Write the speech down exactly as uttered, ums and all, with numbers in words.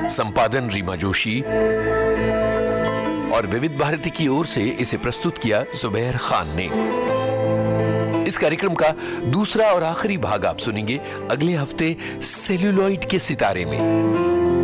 संपादन रीमा जोशी और विविध भारती की ओर से इसे प्रस्तुत किया जुबैर खान ने। इस कार्यक्रम का दूसरा और आखिरी भाग आप सुनेंगे अगले हफ्ते सेल्यूलॉइड के सितारे में।